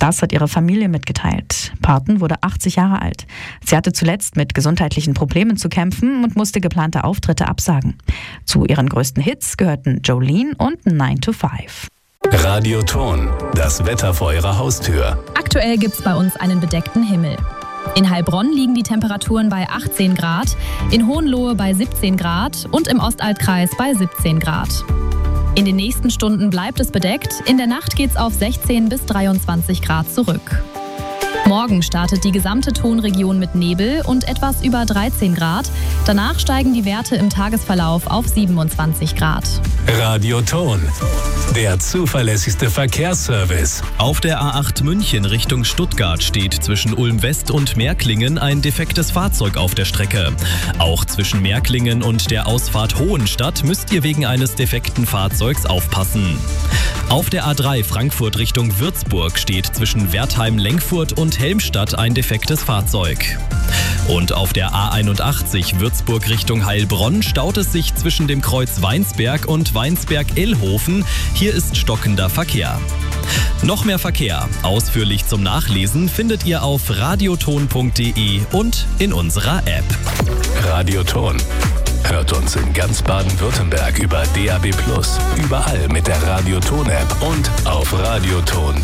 Das hat ihre Familie mitgeteilt. Parton wurde 80 Jahre alt. Sie hatte zuletzt mit gesundheitlichen Problemen zu kämpfen und musste geplante Auftritte absagen. Zu ihren größten Hits gehörten Jolene und 9 to 5. Radioton, das Wetter vor Ihrer Haustür. Aktuell gibt's bei uns einen bedeckten Himmel. In Heilbronn liegen die Temperaturen bei 18 Grad, in Hohenlohe bei 17 Grad und im Ostaltkreis bei 17 Grad. In den nächsten Stunden bleibt es bedeckt, in der Nacht geht's auf 16 bis 23 Grad zurück. Morgen startet die gesamte Tonregion mit Nebel und etwas über 13 Grad. Danach steigen die Werte im Tagesverlauf auf 27 Grad. Radioton, der zuverlässigste Verkehrsservice. Auf der A8 München Richtung Stuttgart steht zwischen Ulm-West und Märklingen ein defektes Fahrzeug auf der Strecke. Auch zwischen Märklingen und der Ausfahrt Hohenstadt müsst ihr wegen eines defekten Fahrzeugs aufpassen. Auf der A3 Frankfurt Richtung Würzburg steht zwischen Wertheim-Lenkfurt und Helmstadt ein defektes Fahrzeug. Und auf der A81 Würzburg Richtung Heilbronn staut es sich zwischen dem Kreuz Weinsberg und Weinsberg-Illhofen. Hier ist stockender Verkehr. Noch mehr Verkehr, ausführlich zum Nachlesen, findet ihr auf radioton.de und in unserer App. Radioton. Hört uns in ganz Baden-Württemberg über DAB+, überall mit der Radioton-App und auf radioton.de.